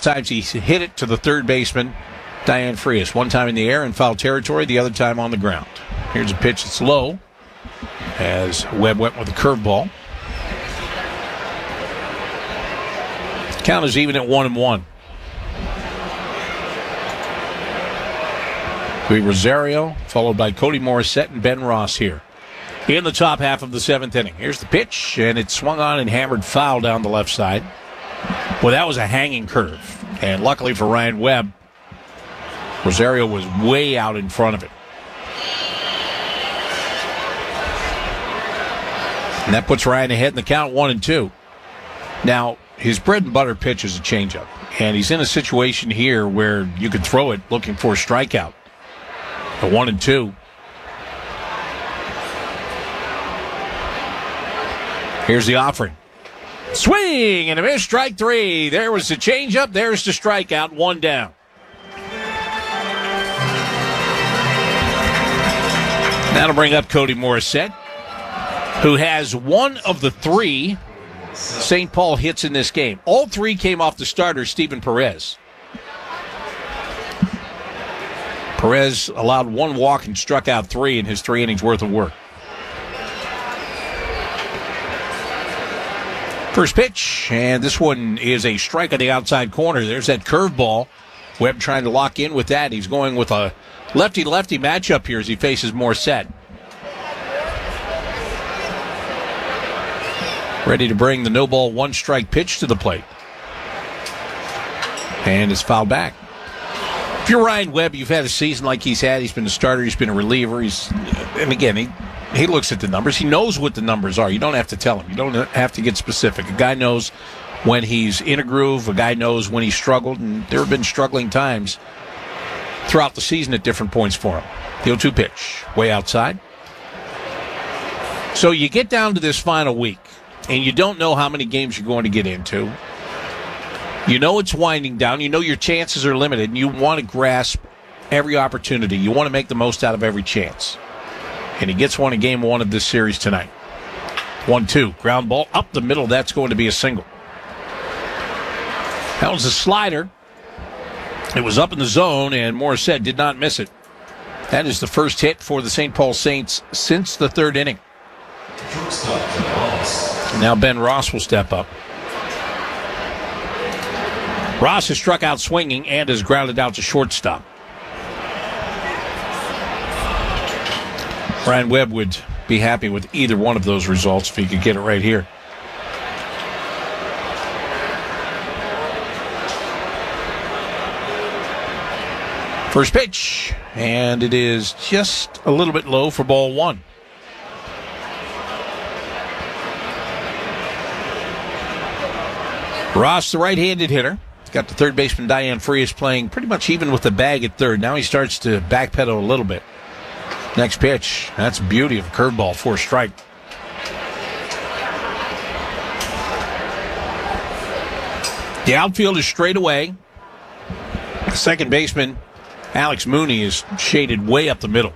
times he hit it to the third baseman, Diane Frias. One time in the air in foul territory, the other time on the ground. Here's a pitch that's low as Webb went with a curveball. Count is even at 1-1. Rosario, followed by Cody Morissette and Ben Ross here in the top half of the seventh inning. Here's the pitch, and it swung on and hammered foul down the left side. Well, that was a hanging curve, and luckily for Ryan Webb, Rosario was way out in front of it. And that puts Ryan ahead in the count 1-2. Now, his bread and butter pitch is a changeup, and he's in a situation here where you could throw it looking for a strikeout. A 1-2. Here's the offering. Swing and a miss, strike three. There was the changeup. There's the strikeout, one down. That'll bring up Cody Morissette, who has one of the three St. Paul hits in this game. All three came off the starter, Steven Perez. Perez allowed one walk and struck out three in his 3 innings worth of work. First pitch, and this one is a strike on the outside corner. There's that curveball. Webb trying to lock in with that. He's going with a lefty-lefty matchup here as he faces Morissette. Ready to bring the no-ball, one-strike pitch to the plate. And it's fouled back. If you're Ryan Webb, you've had a season like he's had. He's been a starter. He's been a reliever. And again, he looks at the numbers. He knows what the numbers are. You don't have to tell him. You don't have to get specific. A guy knows when he's in a groove. A guy knows when he's struggled. And there have been struggling times throughout the season at different points for him. The 0-2 pitch, way outside. So you get down to this final week, and you don't know how many games you're going to get into. You know it's winding down. You know your chances are limited, and you want to grasp every opportunity. You want to make the most out of every chance. And he gets one in game one of this series tonight. 1-2. Ground ball up the middle. That's going to be a single. That was a slider. It was up in the zone, and Morissette did not miss it. That is the first hit for the St. Paul Saints since the third inning. Now Ben Ross will step up. Ross has struck out swinging and has grounded out to shortstop. Ryan Webb would be happy with either one of those results if he could get it right here. First pitch, and it is just a little bit low for ball one. Ross, the right-handed hitter. He's got the third baseman, Diane Frias, playing pretty much even with the bag at third. Now he starts to backpedal a little bit. Next pitch. That's beauty of a curveball for a strike. The outfield is straight away. The second baseman, Alex Mooney, is shaded way up the middle.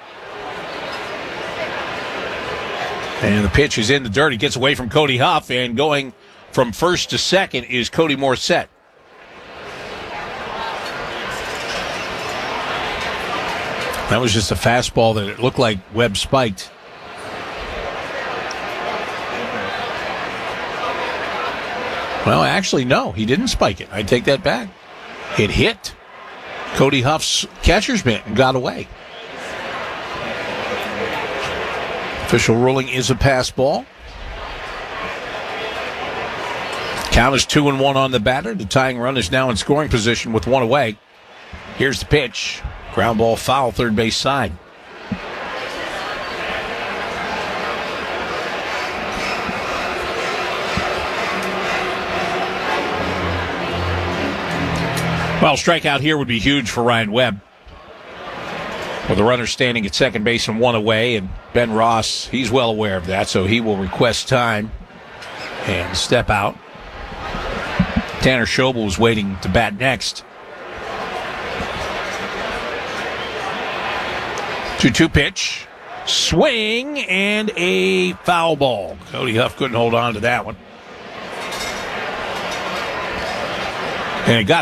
And the pitch is in the dirt. He gets away from Cody Huff, and going from first to second is Cody Morissette. That was just a fastball that it looked like Webb spiked. Well, actually, no, he didn't spike it. I take that back. It hit Cody Huff's catcher's mitt and got away. Official ruling is a pass ball. Count is 2-1 on the batter. The tying run is now in scoring position with one away. Here's the pitch. Ground ball foul, third base side. Well, strikeout here would be huge for Ryan Webb. With the runner standing at second base and one away, and Ben Ross, he's well aware of that, so he will request time and step out. Tanner Schobel is waiting to bat next. 2-2 pitch. Swing and a foul ball. Cody Huff couldn't hold on to that one. And it got